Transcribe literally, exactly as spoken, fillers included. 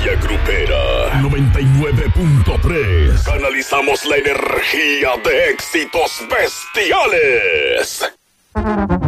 Energía grupera noventa y nueve punto tres. Canalizamos la energía de éxitos bestiales.